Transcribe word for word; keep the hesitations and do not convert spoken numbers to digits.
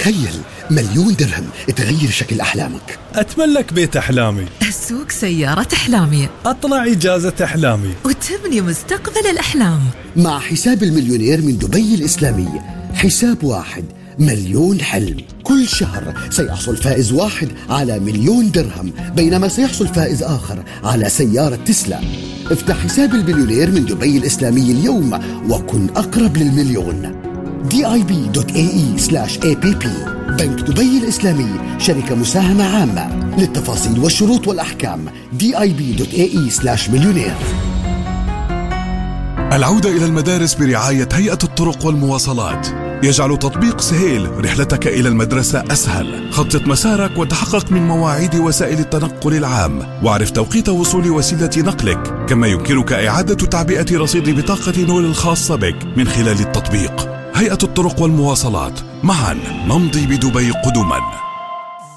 تخيل مليون درهم تغير شكل أحلامك. أتملك بيت أحلامي، أسوق سيارة أحلامي، أطلع إجازة أحلامي، وتبني مستقبل الأحلام. مع حساب المليونير من دبي الإسلامي، حساب واحد مليون حلم. كل شهر سيحصل فائز واحد على مليون درهم، بينما سيحصل فائز آخر على سيارة تسلا. افتح حساب المليونير من دبي الإسلامي اليوم وكن أقرب للمليون. دي آي بي دوت إيه إي سلاش إيه بي بي. بنك دبي الإسلامي، شركة مساهمة عامة. للتفاصيل والشروط والأحكام دي آي بي دوت إيه إي سلاش مليونير. العودة إلى المدارس برعاية هيئة الطرق والمواصلات يجعل تطبيق سهيل رحلتك إلى المدرسة أسهل. خطط مسارك وتحقق من مواعيد وسائل التنقل العام، واعرف توقيت وصول وسيلة نقلك، كما يمكنك إعادة تعبئة رصيد بطاقة نول الخاصة بك من خلال التطبيق. هيئة الطرق والمواصلات، معا نمضي بدبي قدما.